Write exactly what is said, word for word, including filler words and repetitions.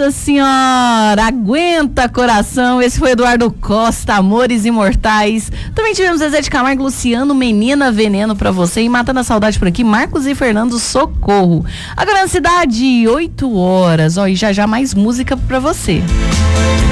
Nossa Senhora, aguenta coração. Esse foi Eduardo Costa, Amores Imortais. Também tivemos Zezé de Camargo, Luciano, Menina Veneno pra você. E Matando a Saudade por aqui, Marcos e Fernando, Socorro. Agora na cidade, oito horas. Ó, e já já mais música pra você.